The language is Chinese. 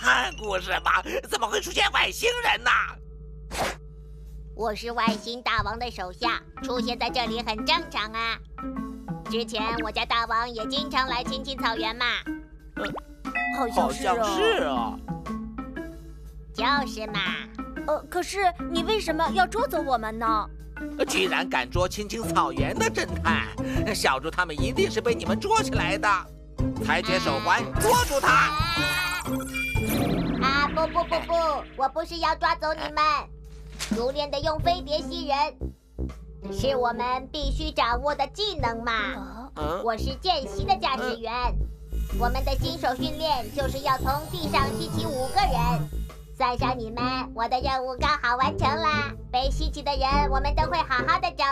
看故事吧，怎么会出现外星人呢？ 我是外星大王的手下，出现在这里很正常啊。之前我家大王也经常来青青草原嘛。 好像是啊。 就是嘛。 可是你为什么要捉走我们呢？ 居然敢捉青青草原的侦探，小猪他们一定是被你们捉起来的。裁决手环，捉住他！ 不，我不是要抓走你们。熟练的用飞碟吸人，是我们必须掌握的技能嘛。我是见习的驾驶员，我们的新手训练就是要从地上吸起5个人。算上你们，我的任务刚好完成啦。被吸起的人，我们都会好好的找